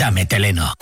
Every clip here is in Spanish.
Dame Teleno.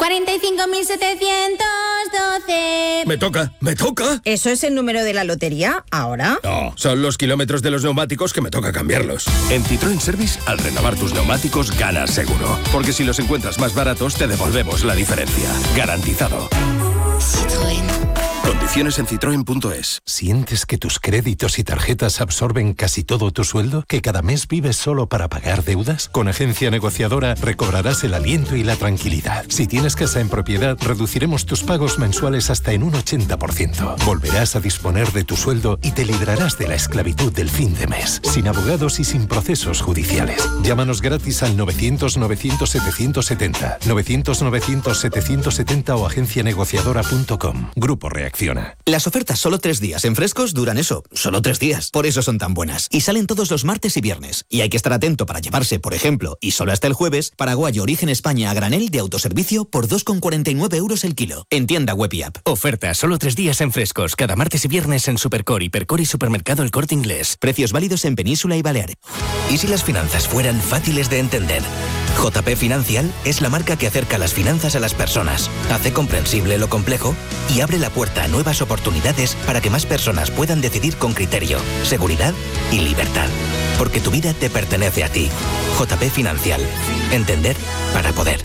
45.712. Me toca. ¿Eso es el número de la lotería ahora? No, son los kilómetros de los neumáticos que me toca cambiarlos. En Citroën Service, al renovar tus neumáticos, ganas seguro. Porque si los encuentras más baratos, te devolvemos la diferencia. Garantizado. Citroën. Condiciones en citroen.es. ¿Sientes que tus créditos y tarjetas absorben casi todo tu sueldo? ¿Que cada mes vives solo para pagar deudas? Con Agencia Negociadora recobrarás el aliento y la tranquilidad. Si tienes casa en propiedad, reduciremos tus pagos mensuales hasta en un 80%. Volverás a disponer de tu sueldo y te librarás de la esclavitud del fin de mes, sin abogados y sin procesos judiciales. Llámanos gratis al 900-900-770, 900-900-770 o agencianegociadora.com. Grupo Reacciona. Las ofertas solo 3 días en Frescos duran eso, solo 3 días. Por eso son tan buenas. Y salen todos los martes y viernes. Y hay que estar atento para llevarse, por ejemplo, y solo hasta el jueves, paraguayo Origen España a granel de autoservicio por 2,49 euros el kilo. En tienda web y app. Oferta solo 3 días en Frescos, cada martes y viernes en Supercor, Hipercor y Supermercado El Corte Inglés. Precios válidos en Península y Baleares. ¿Y si las finanzas fueran fáciles de entender? JP Financial es la marca que acerca las finanzas a las personas, hace comprensible lo complejo y abre la puerta a nuevas oportunidades para que más personas puedan decidir con criterio, seguridad y libertad. Porque tu vida te pertenece a ti. JP Financial. Entender para poder.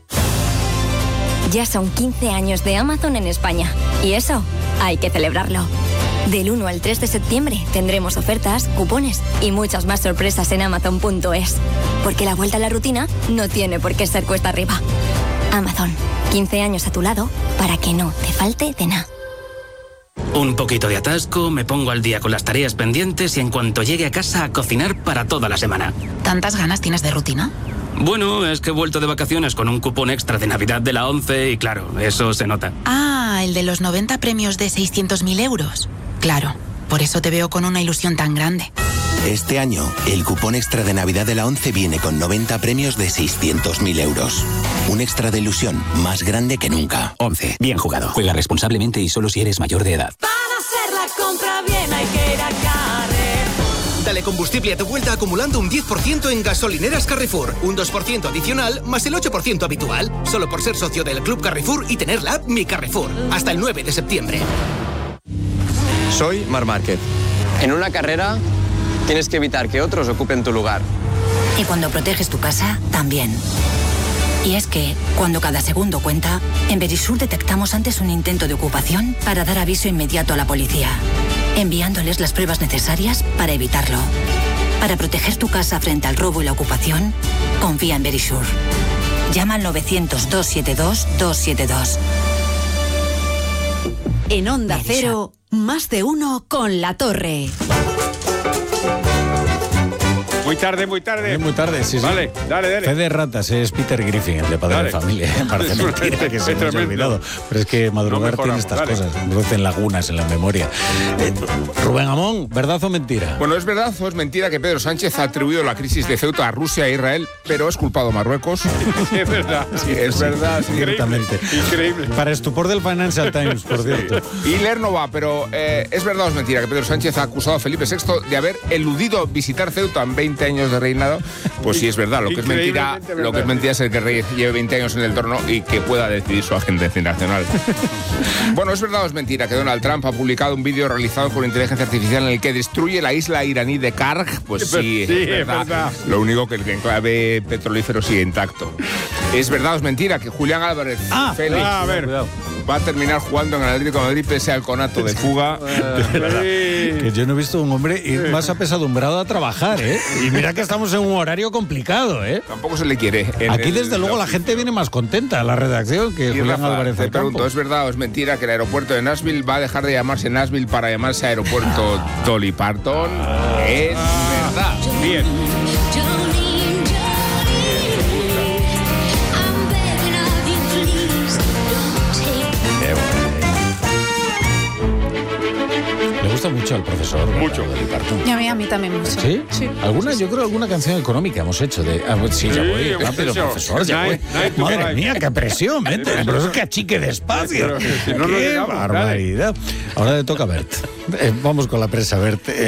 Ya son 15 años de Amazon en España. Y eso hay que celebrarlo. Del 1 al 3 de septiembre tendremos ofertas, cupones y muchas más sorpresas en Amazon.es. Porque la vuelta a la rutina no tiene por qué ser cuesta arriba. Amazon, 15 años a tu lado para que no te falte de nada. Un poquito de atasco, me pongo al día con las tareas pendientes y en cuanto llegue a casa a cocinar para toda la semana. ¿Tantas ganas tienes de rutina? Bueno, es que he vuelto de vacaciones con un cupón extra de Navidad de la 11 y claro, eso se nota. Ah, el de los 90 premios de 600.000 euros. Claro, por eso te veo con una ilusión tan grande. Este año, el cupón extra de Navidad de la 11 viene con 90 premios de 600.000 euros. Un extra de ilusión más grande que nunca. 11. Bien jugado. Juega responsablemente y solo si eres mayor de edad. Para hacer la compra bien hay que ir a Carrefour. Dale combustible a tu vuelta acumulando un 10% en gasolineras Carrefour. Un 2% adicional más el 8% habitual. Solo por ser socio del Club Carrefour y tener la app Mi Carrefour. Hasta el 9 de septiembre. Soy Marc Márquez. En una carrera tienes que evitar que otros ocupen tu lugar. Y cuando proteges tu casa, también. Y es que, cuando cada segundo cuenta, en Verisur detectamos antes un intento de ocupación para dar aviso inmediato a la policía, enviándoles las pruebas necesarias para evitarlo. Para proteger tu casa frente al robo y la ocupación, confía en Verisur. Llama al 900-272-272. En Onda Cero, más de uno con La Torre. Muy tarde. Muy tarde, sí. Vale, dale. Fe de ratas es Peter Griffin, el de Padre de Familia. Parece mentira que se me haya olvidado. Pero es que madrugar tiene estas cosas. Producen lagunas en la memoria. Rubén Amón, ¿verdad o mentira? Bueno, es verdad o es mentira que Pedro Sánchez ha atribuido la crisis de Ceuta a Rusia e Israel, pero es culpado Marruecos. Es verdad. Sí, es verdad. Ciertamente. Increíble. Para estupor del Financial Times, por cierto. Y leer no va, pero es verdad o es mentira que Pedro Sánchez ha acusado a Felipe VI de haber eludido visitar Ceuta en 20 años de reinado. Pues sí, es verdad. Lo que es mentira es el que el rey lleve 20 años en el trono y que pueda decidir su agenda internacional. Bueno, es verdad o es mentira que Donald Trump ha publicado un vídeo realizado por inteligencia artificial en el que destruye la isla iraní de Karg. Pues sí, es verdad. Lo único que el enclave petrolífero sigue intacto. Es verdad o es mentira que Julián Álvarez Félix va a terminar jugando en el Atlético de Madrid pese al conato de fuga. Que yo no he visto un hombre ir más apesadumbrado a trabajar, ¿eh? Y mira que estamos en un horario complicado, ¿eh? Tampoco se le quiere. Aquí desde luego la gente viene más contenta a la redacción que Julián Álvarez. Te pregunto, ¿es verdad o es mentira que el aeropuerto de Nashville va a dejar de llamarse Nashville para llamarse Aeropuerto Dolly Parton? Es verdad. Bien. Le gusta mucho al profesor. Mucho. Y a mí también mucho. ¿Sí? Sí. Yo creo alguna canción económica hemos hecho de... sí, ya voy rápido, profesor, ya voy. Madre mía, qué presión, vete. El profesor que achique despacio. Qué barbaridad. Ahora le toca a Bert. Vamos con la prensa, Bert.